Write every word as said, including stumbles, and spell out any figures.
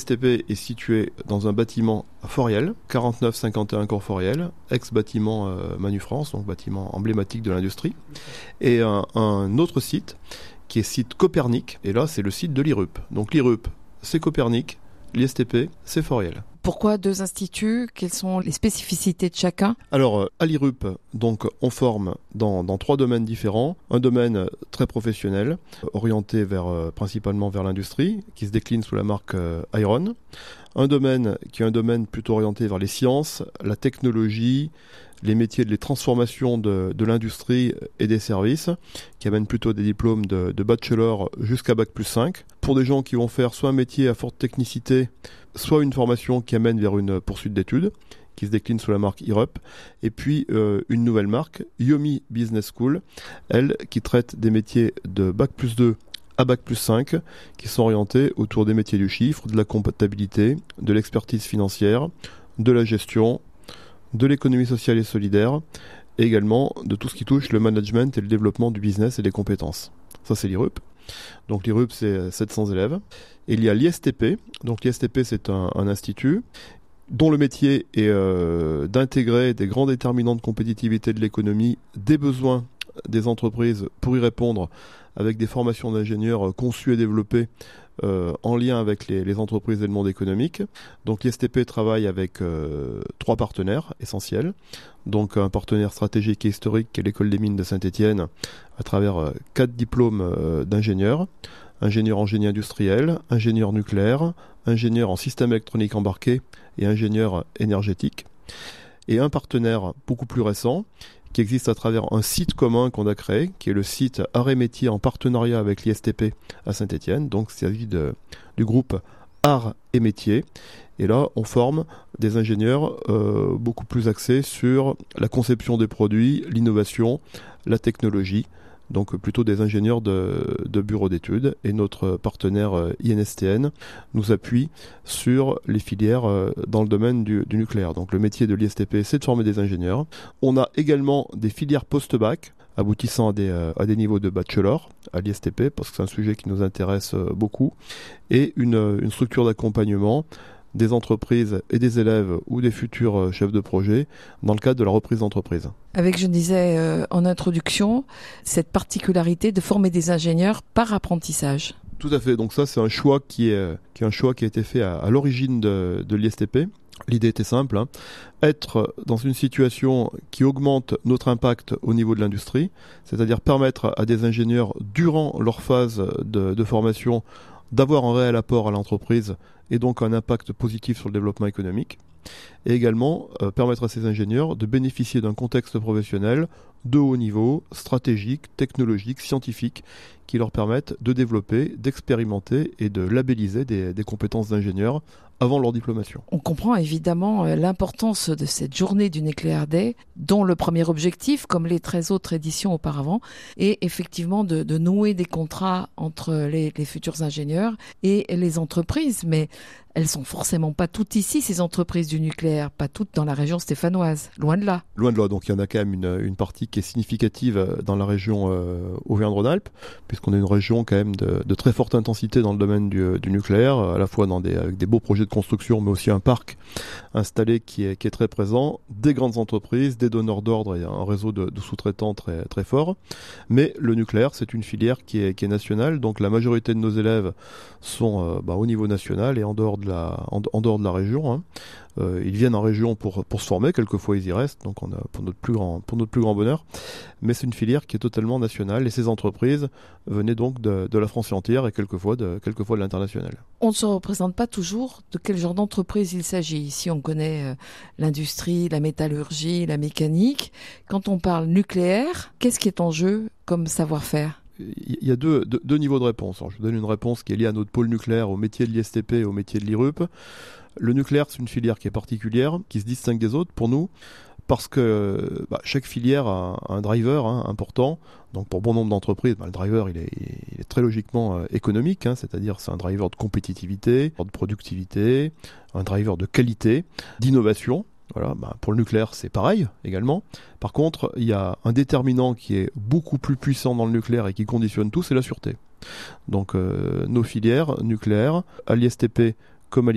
T P est situé dans un bâtiment à Foriel, quarante-neuf cinquante et un Cours Foriel, ex-bâtiment euh, Manu France, donc bâtiment emblématique de l'industrie. Et un, un autre site qui est site Copernic, et là c'est le site de l'I R U P. Donc l'I R U P, c'est Copernic, l'I S T P, c'est Foriel. Pourquoi deux instituts? Quelles sont les spécificités de chacun? Alors, à l'I R U P, donc, on forme dans, dans trois domaines différents. Un domaine très professionnel, orienté vers, euh, principalement vers l'industrie, qui se décline sous la marque euh, Iron. Un domaine qui est un domaine plutôt orienté vers les sciences, la technologie, les métiers de les transformations de, de l'industrie et des services, qui amènent plutôt des diplômes de, de bachelor jusqu'à bac plus cinq. Pour des gens qui vont faire soit un métier à forte technicité, soit une formation qui amène vers une poursuite d'études, qui se décline sous la marque I R U P, et puis euh, une nouvelle marque, Yomi Business School, elle, qui traite des métiers de bac plus deux à bac plus cinq, qui sont orientés autour des métiers du chiffre, de la comptabilité, de l'expertise financière, de la gestion, de l'économie sociale et solidaire, et également de tout ce qui touche le management et le développement du business et des compétences. Ça, c'est l'I R U P. Donc l'I R U P, c'est sept cents élèves. Et il y a l'I S T P. Donc l'I S T P, c'est un, un institut dont le métier est euh, d'intégrer des grands déterminants de compétitivité de l'économie, des besoins des entreprises pour y répondre avec des formations d'ingénieurs conçues et développées euh, en lien avec les, les entreprises et le monde économique. Donc l'I S T P travaille avec euh, trois partenaires essentiels. Donc un partenaire stratégique et historique qui est l'École des mines de Saint-Étienne à travers euh, quatre diplômes euh, d'ingénieurs. Ingénieur en génie industriel, ingénieur nucléaire, ingénieur en système électronique embarqué et ingénieur énergétique. Et un partenaire beaucoup plus récent qui existe à travers un site commun qu'on a créé, qui est le site Arts et Métiers en partenariat avec l'I S T P à Saint-Étienne. Donc c'est l'avis de, du groupe Arts et Métiers. Et là, on forme des ingénieurs euh, beaucoup plus axés sur la conception des produits, l'innovation, la technologie. Donc plutôt des ingénieurs de, de bureaux d'études. Et notre partenaire euh, I N S T N nous appuie sur les filières euh, dans le domaine du, du nucléaire. Donc le métier de l'I S T P, c'est de former des ingénieurs. On a également des filières post-bac, aboutissant à des, euh, à des niveaux de bachelor à l'I S T P, parce que c'est un sujet qui nous intéresse euh, beaucoup. Et une, une structure d'accompagnement des entreprises et des élèves ou des futurs chefs de projet dans le cadre de la reprise d'entreprise. Avec, je disais euh, en introduction, cette particularité de former des ingénieurs par apprentissage. Tout à fait. Donc ça, c'est un choix qui est, qui est un choix qui a été fait à, à l'origine de, de l'I S T P. L'idée était simple, hein. Être dans une situation qui augmente notre impact au niveau de l'industrie, c'est-à-dire permettre à des ingénieurs, durant leur phase de, de formation, d'avoir un réel apport à l'entreprise et donc un impact positif sur le développement économique, et également euh, permettre à ces ingénieurs de bénéficier d'un contexte professionnel de haut niveau, stratégique, technologique, scientifique, qui leur permettent de développer, d'expérimenter et de labelliser des, des compétences d'ingénieurs avant leur diplomation. On comprend évidemment l'importance de cette journée du Nuclear Day, dont le premier objectif, comme les treize autres éditions auparavant, est effectivement de, de nouer des contrats entre les, les futurs ingénieurs et les entreprises. Mais elles sont forcément pas toutes ici, ces entreprises du nucléaire, pas toutes dans la région stéphanoise, loin de là. Loin de là, donc il y en a quand même une, une partie qui est significative dans la région euh, Auvergne-Rhône-Alpes, puisqu'on est une région quand même de, de très forte intensité dans le domaine du, du nucléaire, à la fois dans des, avec des beaux projets de construction, mais aussi un parc installé qui est, qui est très présent, des grandes entreprises, des donneurs d'ordre et un réseau de, de sous-traitants très, très fort. Mais le nucléaire, c'est une filière qui est, qui est nationale, donc la majorité de nos élèves sont euh, bah, au niveau national et en dehors de la, en, en dehors de la région. Hein. Euh, ils viennent en région pour, pour se former, quelquefois ils y restent, donc on a, pour, notre plus grand, pour notre plus grand bonheur. Mais c'est une filière qui est totalement nationale et ces entreprises venaient donc de, de la France entière et quelquefois de, quelquefois de l'international. On ne se représente pas toujours de quel genre d'entreprise il s'agit. Ici, on connaît euh, l'industrie, la métallurgie, la mécanique. Quand on parle nucléaire, qu'est-ce qui est en jeu comme savoir-faire ? Il y a deux, deux, deux niveaux de réponse. Alors, je vous donne une réponse qui est liée à notre pôle nucléaire, au métier de l'I S T P et au métier de l'I R U P. Le nucléaire, c'est une filière qui est particulière, qui se distingue des autres pour nous, parce que bah, chaque filière a un driver hein, important. Donc pour bon nombre d'entreprises, bah, le driver il est, il est très logiquement euh, économique, hein, c'est-à-dire c'est un driver de compétitivité, de productivité, un driver de qualité, d'innovation. Voilà, bah, pour le nucléaire, c'est pareil également. Par contre, il y a un déterminant qui est beaucoup plus puissant dans le nucléaire et qui conditionne tout, c'est la sûreté. Donc euh, nos filières nucléaires, à l'I S T P comme à